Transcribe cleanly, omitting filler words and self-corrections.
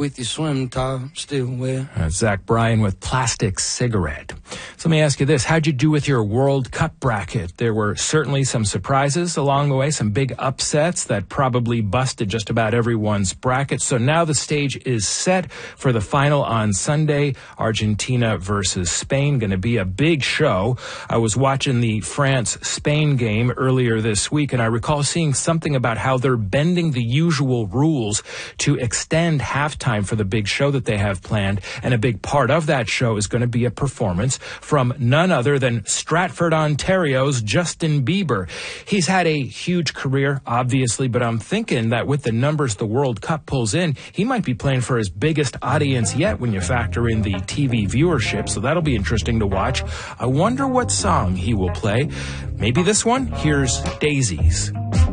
with your swim top still wet. Zach Bryan with Plastic Cigarette. So let me ask you this. How'd you do with your World Cup bracket? There were certainly some surprises along the way, some big upsets that probably busted just about everyone's bracket. So now the stage is set for the final on Sunday, Argentina versus Spain. Going to be a big show. I was watching the France-Spain game earlier this week, and I recall seeing something about how they're bending the usual rules to extend halftime for the big show that they have planned. And a big part of that show is going to be a performance from none other than Stratford, Ontario's Justin Bieber. He's had a huge career, obviously, but I'm thinking that with the numbers the World Cup pulls in, he might be playing for his biggest audience yet when you factor in the TV viewership, so that'll be interesting to watch. I wonder what song he will play. Maybe this one? Here's Daisies.